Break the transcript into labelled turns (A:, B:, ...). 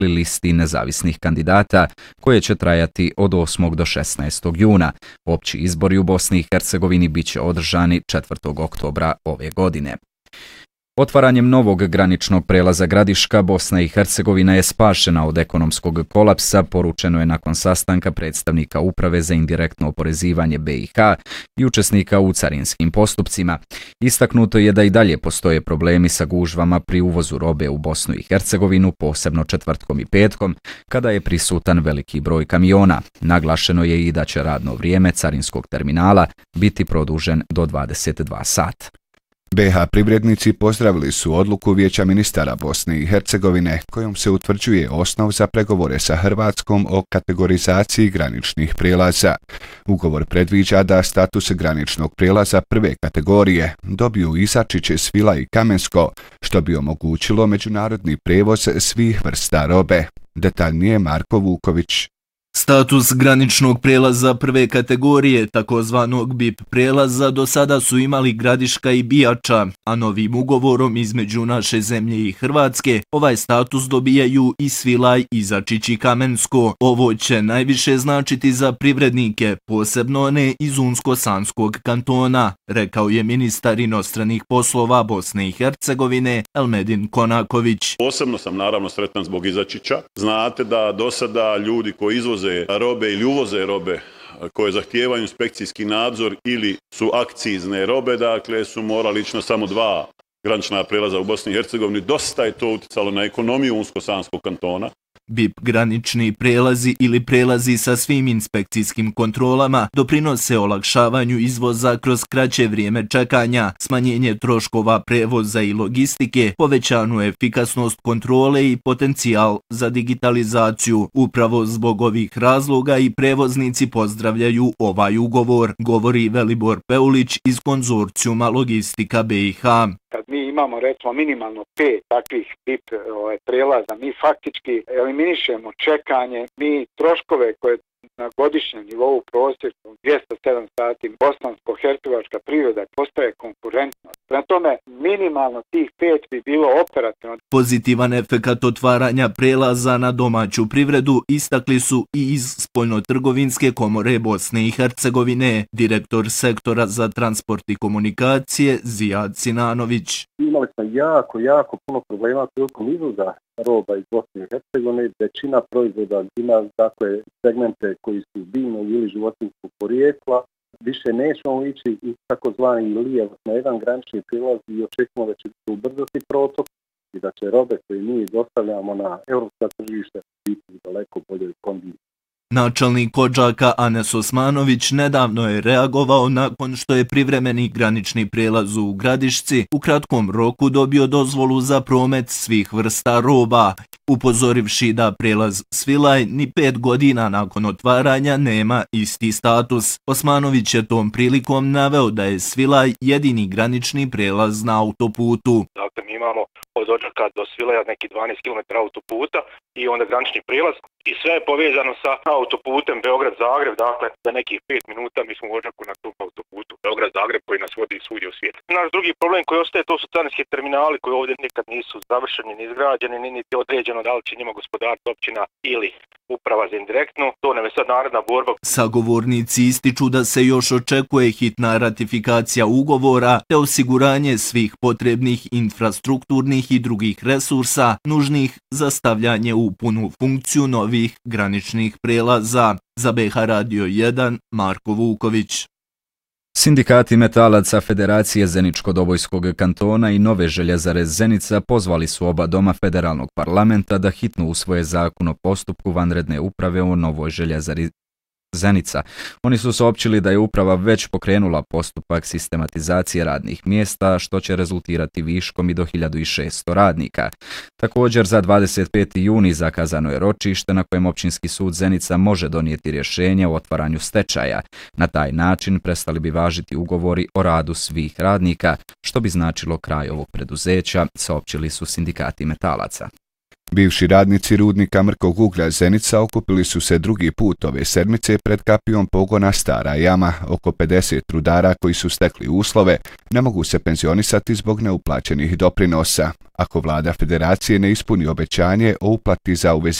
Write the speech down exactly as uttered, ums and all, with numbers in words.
A: listi nezavisnih kandidata, koje će trajati od osmog do šesnaestog juna. Opći izbori u Bosni i Hercegovini bit će održani četvrtog oktobra ove godine. Otvaranjem novog graničnog prelaza Gradiška, Bosna i Hercegovina je spašena od ekonomskog kolapsa, poručeno je nakon sastanka predstavnika Uprave za indirektno oporezivanje B i H i učesnika u carinskim postupcima. Istaknuto je da i dalje postoje problemi sa gužvama pri uvozu robe u Bosnu i Hercegovinu, posebno četvrtkom i petkom, kada je prisutan veliki broj kamiona. Naglašeno je i da će radno vrijeme carinskog terminala biti produžen do dvadeset dva sata.
B: B iH privrednici pozdravili su odluku Vijeća ministara Bosne i Hercegovine kojom se utvrđuje osnov za pregovore sa Hrvatskom o kategorizaciji graničnih prijelaza. Ugovor predviđa da status graničnog prijelaza prve kategorije dobiju Izačiće, Svilaj i Kamensko, što bi omogućilo međunarodni prijevoz svih vrsta robe. Detaljnije Marko Vuković.
C: Status graničnog prijelaza prve kategorije, takozvanog B I P prijelaza, do sada su imali Gradiška i Bijača, a novim ugovorom između naše zemlje i Hrvatske ovaj status dobijaju i Svilaj, Izačić i Kamensko. Ovo će najviše značiti za privrednike, posebno one iz Unsko-Sanskog kantona, rekao je ministar inostranih poslova Bosne i Hercegovine Elmedin Konaković.
D: Posebno sam naravno sretan zbog Izačića. Znate da do sada ljudi koji izvoze robe ili uvoze robe koje zahtijevaju inspekcijski nadzor ili su akcizne robe, dakle su morali ići na samo dva granična prijelaza u Bosni i Hercegovini. Dosta je to utjecalo na ekonomiju Unsko-Sanskog kantona.
C: B I P granični prelazi ili prelazi sa svim inspekcijskim kontrolama doprinose olakšavanju izvoza kroz kraće vrijeme čekanja, smanjenje troškova prevoza i logistike, povećanu efikasnost kontrole i potencijal za digitalizaciju. Upravo zbog ovih razloga i prevoznici pozdravljaju ovaj ugovor, govori Velibor Peulić iz konzorcijuma Logistika B iH.
E: Kad mi imamo recimo minimalno pet takvih B I P ovaj, prelaza, mi faktički eliminišemo čekanje, mi troškove koje na godišnjem nivou prosjeku dvjesto sedam sati bosansko-hercegovačka privreda postaje konkurentna. Prema tome, minimalno tih pet bi bilo operativno.
C: Pozitivan efekat otvaranja prelaza na domaću privredu istakli su i iz Spoljnotrgovinske komore Bosne i Hercegovine, direktor sektora za transport i komunikacije Zijad Sinanović.
F: Imali smo jako, jako puno problema prilikom izvoza roba iz Bosne i Hercegovine. Većina proizvoda ima dakle segmente koji su biljnog ili životinjskog porijekla. Više nećemo ići i takozvani lijev na jedan granični prilaz i očekujemo da će se ubrzati protok i da će robe koje mi dostavljamo na europska tržišta biti u daleko boljoj kondiciji.
C: Načelnik Odžaka Anes Osmanović nedavno je reagovao nakon što je privremeni granični prijelaz u Gradišci u kratkom roku dobio dozvolu za promet svih vrsta roba, upozorivši da prijelaz Svilaj ni pet godina nakon otvaranja nema isti status. Osmanović je tom prilikom naveo da je Svilaj jedini granični prijelaz na autoputu.
G: Dakle, mi imamo od Odžaka do Svilaja neki dvanaest kilometara autoputa i onda granični prijelaz i sve je povezano sa autoputem Beograd-Zagreb, dakle za nekih pet minuta mi smo u Odžaku na tom autoputu Beograd-Zagreb koji nas vodi svugdje u svijetu. Naš drugi problem koji ostaje to su carinski terminali koji ovdje nikad nisu završeni, ni izgrađeni, ni niti određeno da li će njima gospodarstvo općina ili uprava za indirektno, to nam je sad naredna borba.
C: Sagovornici ističu da se još očekuje hitna ratifikacija ugovora te osiguranje svih potrebnih infrastrukturnih i drugih resursa nužnih za stavljanje u punu funkciju novih graničnih prelaza. Za B iH Radio jedan, Marko Vuković.
A: Sindikati metalaca Federacije Zeničko-Dobojskog kantona i Nove željezare Zenica pozvali su oba doma federalnog parlamenta da hitno usvoje zakon o postupku vanredne uprave o Novoj željezari Zenica. Oni su saopćili da je uprava već pokrenula postupak sistematizacije radnih mjesta, što će rezultirati viškom i do hiljadu šesto radnika. Također za dvadeset peti juni zakazano je ročište na kojem Općinski sud Zenica može donijeti rješenje o otvaranju stečaja. Na taj način prestali bi važiti ugovori o radu svih radnika, što bi značilo kraj ovog preduzeća, saopćili su sindikati metalaca.
B: Bivši radnici rudnika mrkog uglja Zenica okupili su se drugi put ove sedmice pred kapijom pogona Stara Jama. Oko pedeset rudara koji su stekli uslove ne mogu se penzionisati zbog neuplaćenih doprinosa. Ako vlada federacije ne ispuni obećanje o uplati za uvezivanje